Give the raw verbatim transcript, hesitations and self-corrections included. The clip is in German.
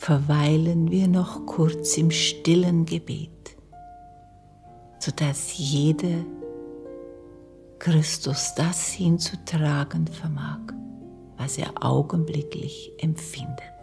verweilen wir noch kurz im stillen Gebet, sodass jeder Christus das hinzutragen vermag, was er augenblicklich empfindet.